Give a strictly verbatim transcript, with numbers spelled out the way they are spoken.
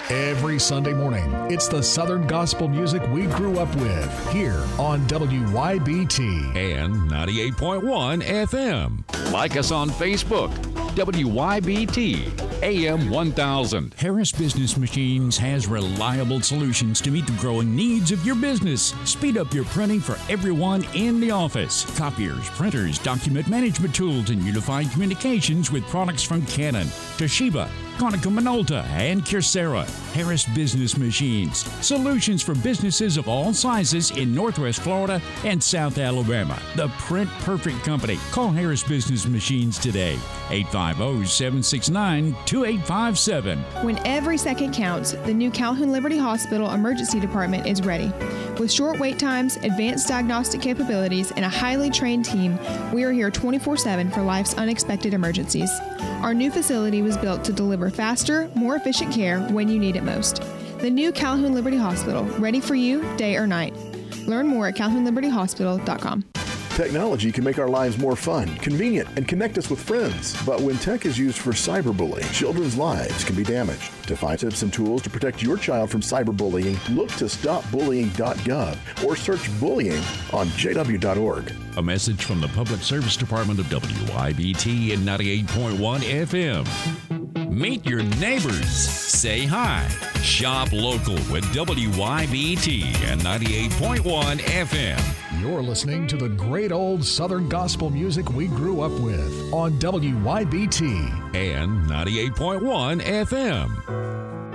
Every Sunday morning, it's the Southern gospel music we grew up with here on W Y B T and ninety-eight point one F M. Like us on Facebook, W Y B T A M one thousand. Harris Business Machines has reliable solutions to meet the growing needs of your business. Speed up your printing for everyone in the office. Copiers, printers, document management tools, and unified communications with products from Canon, Toshiba, Konica Minolta, and Kyocera. Harris Business Machines. Solutions for businesses of all sizes in Northwest Florida and South Alabama. The Print Perfect Company. Call Harris Business Machines today. eight five zero, seven six nine, two eight five seven. When every second counts, the new Calhoun Liberty Hospital Emergency Department is ready. With short wait times, advanced diagnostic capabilities, and a highly trained team, we are here twenty-four seven for life's unexpected emergencies. Our new facility was built to deliver faster, more efficient care when you need it most. The new Calhoun Liberty Hospital, ready for you day or night. Learn more at calhoun liberty hospital dot com. Technology can make our lives more fun, convenient, and connect us with friends. But when tech is used for cyberbullying, children's lives can be damaged. To find tips and tools to protect your child from cyberbullying, look to stop bullying dot gov or search bullying on j w dot org. A message from the Public Service Department of W Y B T and ninety-eight point one F M. Meet your neighbors. Say hi. Shop local with W Y B T and ninety-eight point one F M. You're listening to the great old Southern gospel music we grew up with on W Y B T and ninety-eight point one F M.